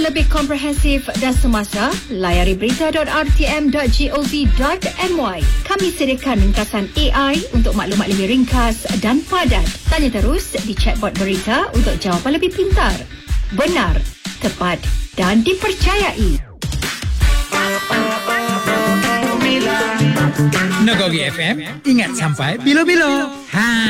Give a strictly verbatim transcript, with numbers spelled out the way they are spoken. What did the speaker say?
lebih komprehensif dan semasa, layari berita dot r t m dot gov dot m y. Kami sediakan ringkasan A I untuk maklumat lebih ringkas dan padat. Tanya terus di chatbot berita untuk jawapan lebih pintar, benar, tepat dan dipercayai. Nagori F M, ingat sampai bila-bila. Ha.